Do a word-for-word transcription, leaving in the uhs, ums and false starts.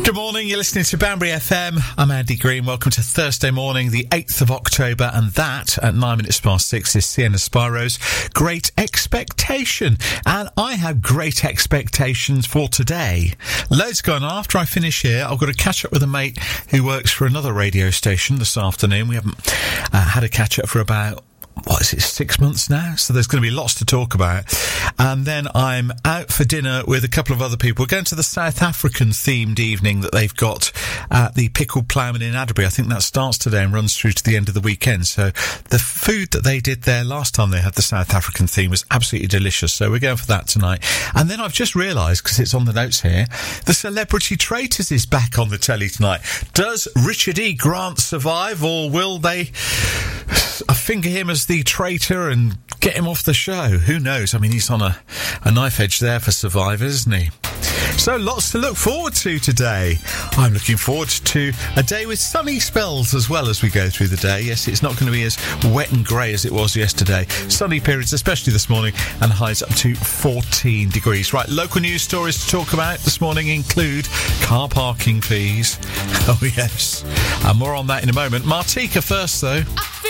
Good morning, you're listening to Banbury F M. I'm Andy Green. Welcome to Thursday morning, the eighth of October, and that, at nine minutes past six, is Sienna Spiro's Great Expectation. And I have great expectations for today. Loads going on. After I finish here, I've got to catch up with a mate who works for another radio station this afternoon. We haven't uh, had a catch-up for about... what is it, six months now? So there's going to be lots to talk about. And then I'm out for dinner with a couple of other people. We're going to the South African themed evening that they've got at the Pickled Ploughman in Adderby. I think that starts today and runs through to the end of the weekend. So the food that they did there last time they had the South African theme was absolutely delicious. So we're going for that tonight. And then I've just realised, because it's on the notes here, the Celebrity Traitors is back on the telly tonight. Does Richard E. Grant survive, or will they finger him as the traitor and get him off the show? Who knows? I mean, he's on a, a knife edge there for Survivor, isn't he? So lots to look forward to today. I'm looking forward to a day with sunny spells as well as we go through the day. Yes, it's not going to be as wet and grey as it was yesterday. Sunny periods, especially this morning, and highs up to fourteen degrees. Right, local news stories to talk about this morning include car parking fees. Oh, yes. And more on that in a moment. Martika first, though.